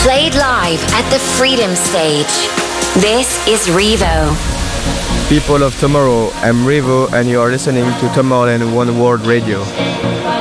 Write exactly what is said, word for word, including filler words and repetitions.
Played live at the Freedom Stage. This is Revo. People of tomorrow, I'm Revo and you are listening to Tomorrowland One World Radio.